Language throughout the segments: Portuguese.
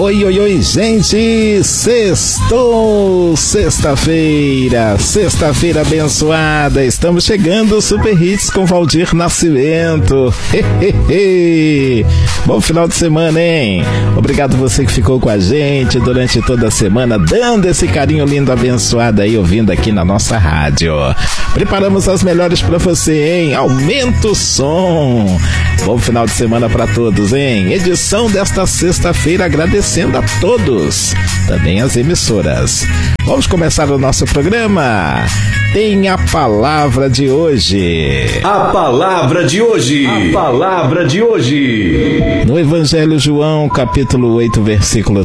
Oi, oi, oi, gente! Sextou! Sexta-feira abençoada! Estamos chegando, Super Hits com Valdir Nascimento. Bom final de semana, hein? Obrigado você que ficou com a gente durante toda a semana, dando esse carinho lindo, abençoado aí, ouvindo aqui na nossa rádio. Preparamos as melhores pra você, hein? Aumenta o som! Bom final de semana pra todos, hein? Edição desta sexta-feira, agradecendo a todos, também as emissoras. Vamos começar o nosso programa. Tem a palavra de hoje. A palavra de hoje. A palavra de hoje. No Evangelho João, capítulo 8, versículo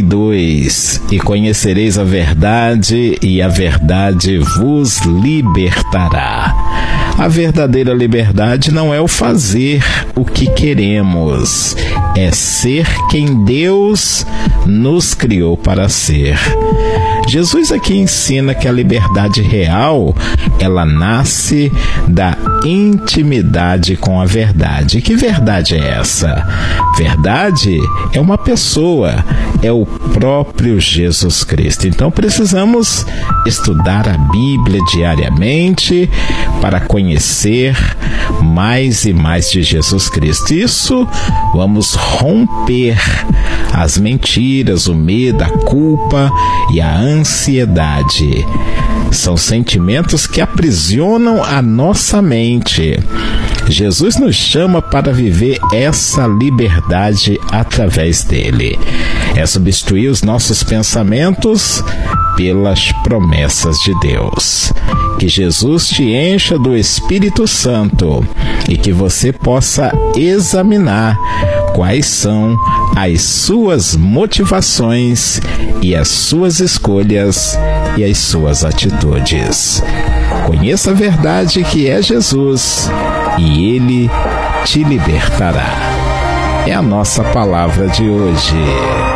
32. E conhecereis a verdade, e a verdade vos libertará. A verdadeira liberdade não é o fazer o que queremos, é ser quem Deus nos criou para ser. Jesus aqui ensina que a liberdade real, ela nasce da intimidade com a verdade. Que verdade é essa? Verdade é uma pessoa, é o próprio Jesus Cristo. Então precisamos estudar a Bíblia diariamente para conhecer mais e mais de Jesus Cristo. Isso, vamos romper as mentiras, o medo, a culpa e a ansiedade. São sentimentos que aprisionam a nossa mente. Jesus nos chama para viver essa liberdade através dele. É substituir os nossos pensamentos pelas promessas de Deus. Que Jesus te encha do Espírito Santo e que você possa examinar quais são as suas motivações e as suas escolhas e as suas atitudes. Conheça a verdade que é Jesus e Ele te libertará. É a nossa palavra de hoje.